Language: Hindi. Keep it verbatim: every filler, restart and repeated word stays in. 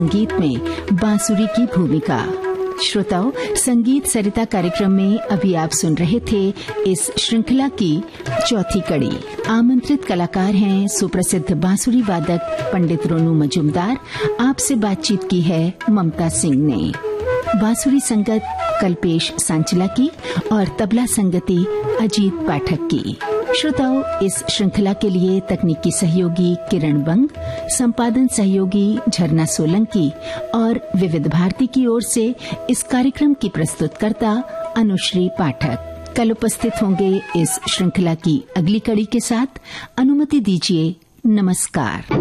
संगीत में बांसुरी की भूमिका। श्रोताओं, संगीत सरिता कार्यक्रम में अभी आप सुन रहे थे इस श्रृंखला की चौथी कड़ी। आमंत्रित कलाकार हैं सुप्रसिद्ध बांसुरी वादक पंडित रोनू मजूमदार। आपसे बातचीत की है ममता सिंह ने। बांसुरी संगत कल्पेश सांचला की और तबला संगति अजीत पाठक की। श्रोताओं, इस श्रृंखला के लिए तकनीकी सहयोगी किरण बंग, संपादन सहयोगी झरना सोलंकी और विविध भारती की ओर से इस कार्यक्रम की प्रस्तुतकर्ता अनुश्री पाठक। कल उपस्थित होंगे इस श्रृंखला की अगली कड़ी के साथ। अनुमति दीजिए। नमस्कार।